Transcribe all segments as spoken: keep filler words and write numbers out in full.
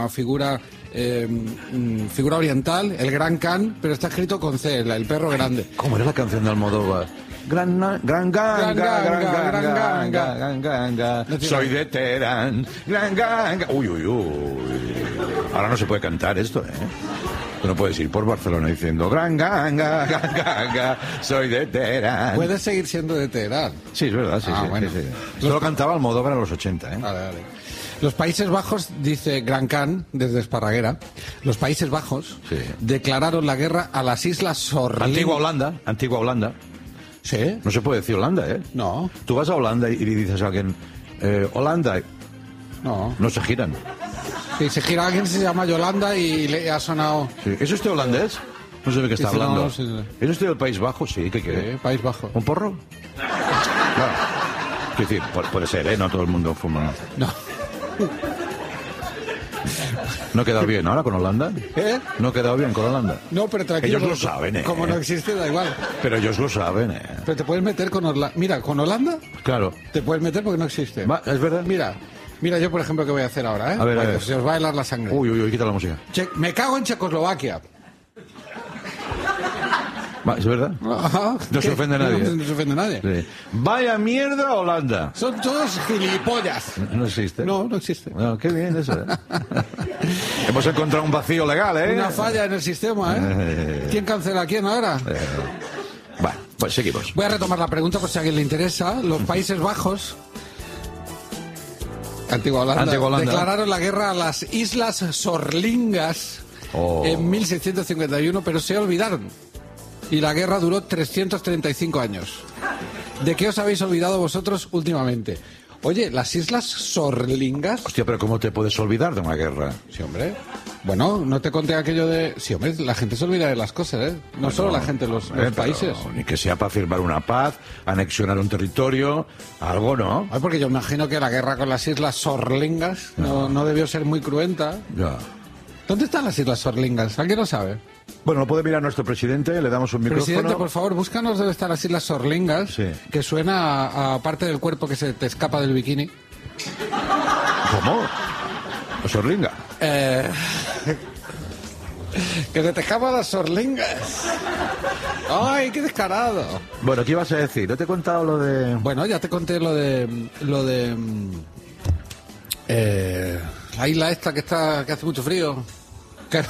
una figura eh, figura oriental, el Gran Can, pero está escrito con C, el, el perro grande. ¿Cómo era la canción de Almodóvar? Gran gran ganga, gran ganga, gran ganga. Soy de Teherán. Gran ganga. Uy, uy, uy. Ahora no se puede cantar esto, ¿eh? Tú no puedes ir por Barcelona diciendo gran ganga, gran ganga, soy de Teherán. Puedes seguir siendo de Teherán. Sí, es verdad, sí, ah, sí, bueno. sí, sí. Esto lo cantaba Almodóvar en los ochenta, ¿eh? Vale, vale. Los Países Bajos, dice Gran Can, desde Esparraguera, los Países Bajos sí. declararon la guerra a las Islas Sorlingas. Antigua Holanda, antigua Holanda. ¿Sí? No se puede decir Holanda, ¿eh? No. Tú vas a Holanda y le dices a alguien, eh, Holanda. No. No se giran. Sí, se gira alguien, se llama Yolanda y le ha sonado... Sí. ¿Es usted holandés? No sé de qué está sí, sí, hablando. No, sí, sí. ¿Es usted del País Bajo? Sí, ¿qué quiere? Sí, País Bajo. ¿Un porro? Claro. Es decir, puede ser, ¿eh? No todo el mundo fuma. No. ¿No he quedado bien ahora con Holanda? ¿Eh? ¿No he quedado bien con Holanda? No, pero tranquilo. Ellos lo saben, ¿eh? Como no existe, da igual. Pero ellos lo saben, ¿eh? Pero te puedes meter con Holanda. Mira, con Holanda Claro. te puedes meter porque no existe. Va, ¿es verdad? Mira, mira yo, por ejemplo, qué voy a hacer ahora, ¿eh? A ver, a Vale, ver. Se os va a helar la sangre. Uy, uy, uy, quita la música. Che- me cago en Checoslovaquia. Va, ¿es verdad? Ajá. No se ¿Qué? ofende nadie. No, no se ofende nadie. Sí. Vaya mierda Holanda. Son todos gilipollas. No existe. No, no existe. No, qué bien eso, ¿eh? Hemos encontrado un vacío legal, ¿eh? Una falla en el sistema, ¿eh? ¿Quién cancela a quién ahora? Eh, Bueno, pues seguimos. Voy a retomar la pregunta por si a alguien le interesa. Los Países Bajos, Antigua Holanda, Antigua Holanda. declararon la guerra a las Islas Sorlingas Oh. en mil seiscientos cincuenta y uno, pero se olvidaron. Y la guerra duró trescientos treinta y cinco años. ¿De qué os habéis olvidado vosotros últimamente? Oye, las Islas Sorlingas... Hostia, pero ¿cómo te puedes olvidar de una guerra? Sí, hombre. Bueno, no te conté aquello de... Sí, hombre, la gente se olvida de las cosas, ¿eh? No Bueno, solo la gente, los, los eh, pero países. Ni que sea para firmar una paz, anexionar un territorio, algo, ¿no? Ay, porque yo imagino que la guerra con las Islas Sorlingas no, no debió ser muy cruenta. Ya. ¿Dónde están las Islas Sorlingas? ¿Alguien lo sabe? Bueno, lo puede mirar nuestro presidente, le damos un micrófono. Presidente, por favor, búscanos dónde están las Islas Sorlingas, Sí. que suena a, a parte del cuerpo que se te escapa del bikini. ¿Cómo? ¿Sorlinga? Eh... que se te escapan las Sorlingas. ¡Ay, qué descarado! Bueno, ¿qué ibas a decir? ¿No te he contado lo de...? Bueno, ya te conté lo de... lo de... Eh, la isla esta que está que hace mucho frío. Que...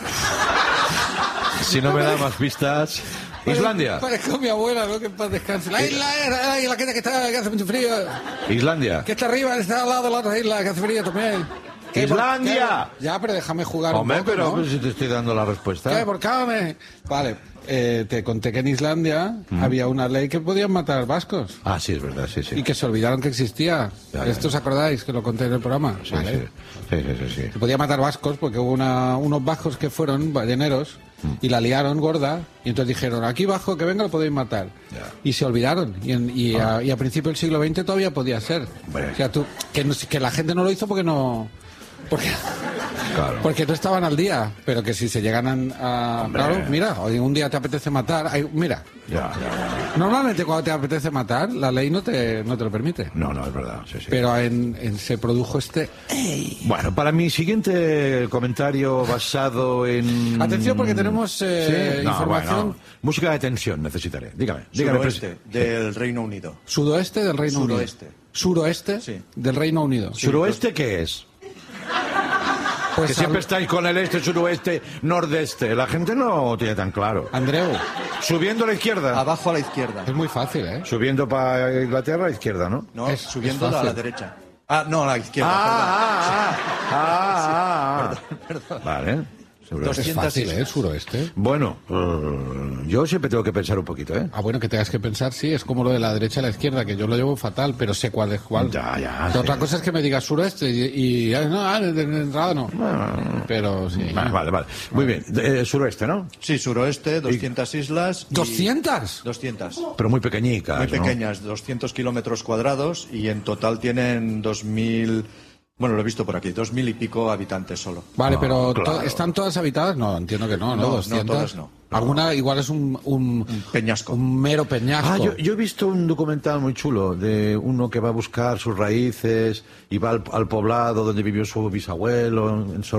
Si no me da más pistas... Islandia. Parezco mi abuela, ¿no? Que en paz descanse. La isla era la isla que está que hace mucho frío. Islandia. Que está arriba, está al lado de la otra isla que hace frío también. ¿Qué, ¡Islandia! ¿Qué? Ya, pero déjame jugar Hombre, un poco, pero ¿no? pues, si te estoy dando la respuesta. ¿Qué? ¿Por qué me...? Vale, eh, te conté que en Islandia mm. había una ley que podían matar vascos. Ah, sí, es verdad, sí, sí. Y que se olvidaron que existía. Ya, ya, ¿Esto os acordáis? Que lo conté en el programa. Sí, Vale. sí. Sí, sí, sí, sí. Se podía matar vascos porque hubo una, unos vascos que fueron balleneros mm. y la liaron gorda y entonces dijeron, aquí bajo, que venga, lo podéis matar. Ya. Y se olvidaron. Y, en, y, ah. a, y a principios del siglo veinte todavía podía ser. Bueno. O sea, tú, que, no, que la gente no lo hizo porque no... Porque, claro. porque no estaban al día, pero que si se llegan a... a claro, mira, hoy un día te apetece matar, hay, mira, Ya, ya. normalmente cuando te apetece matar, la ley no te, no te lo permite. No, no, es verdad, sí, sí. Pero en, en, se produjo este... ¡Ey! Bueno, para mi siguiente comentario basado en... Atención porque tenemos eh, ¿Sí? no, información... Bueno, música de tensión necesitaré, dígame. dígame Suroeste del Reino Unido. Sudoeste del Reino Suroeste. Unido. Suroeste Sí. del Reino Unido. ¿Suroeste qué es? Pues Que siempre al- estáis con el este, suroeste, nordeste. La gente no tiene tan claro. Andreu, Subiendo a la izquierda. Abajo a la izquierda. es muy fácil, ¿eh? Subiendo para Inglaterra a la izquierda, ¿no? No, Es- subiendo es a fácil. la derecha. Ah, no, a la izquierda. Ah, ah, ah, ah, ah. Vale. Suroeste. Es doscientas fácil, islas. ¿eh? Suroeste. Bueno, eh, yo siempre tengo que pensar un poquito, ¿eh? Ah, bueno, que tengas que pensar, sí, es como lo de la derecha a la izquierda, que yo lo llevo fatal, pero sé cuál es cuál. Ya, ya, Otra sí. cosa es que me digas suroeste y, y ah, no, ah, de, de entrada no. Pero sí. Vale, vale, vale. Muy bien. Eh, suroeste, ¿no? Sí, suroeste, doscientas islas. y- ¿doscientas? doscientas. Pero muy pequeñicas, Muy ¿no? pequeñas, doscientos kilómetros cuadrados y en total tienen dos mil... Bueno, lo he visto por aquí, dos mil y pico habitantes solo. Vale, Ah, pero claro. to- ¿están todas habitadas? No, entiendo que no, ¿no? No, no, doscientas. todas no. Alguna igual es un, un, Un peñasco. un mero peñasco. Ah, yo, yo he visto un documental muy chulo de uno que va a buscar sus raíces y va al, al poblado donde vivió su bisabuelo, en